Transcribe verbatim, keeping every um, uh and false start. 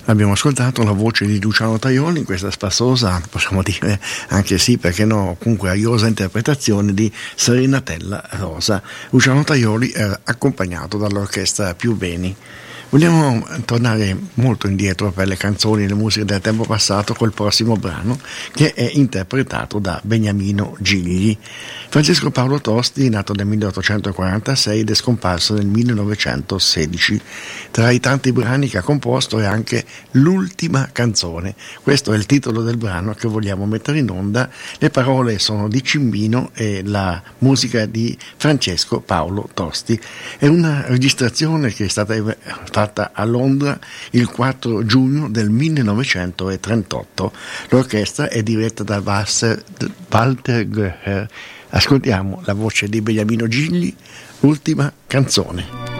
Abbiamo ascoltato la voce di Luciano Tajoli in questa spassosa, possiamo dire anche sì, perché no, comunque aiosa interpretazione di Serenatella Rosa. Luciano Tajoli eh, accompagnato dall'orchestra Più Beni. Vogliamo tornare molto indietro per le canzoni e le musiche del tempo passato col prossimo brano, che è interpretato da Beniamino Gigli. Francesco Paolo Tosti, nato nel milleottocentoquarantasei ed è scomparso nel millenovecentosedici. Tra i tanti brani che ha composto è anche L'ultima canzone. Questo è il titolo del brano che vogliamo mettere in onda. Le parole sono di Cimbino e la musica di Francesco Paolo Tosti. È una registrazione che è stata fatta a Londra il quattro giugno del millenovecentotrentotto. L'orchestra è diretta da Walter Goecher. Ascoltiamo la voce di Beniamino Gigli, Ultima canzone.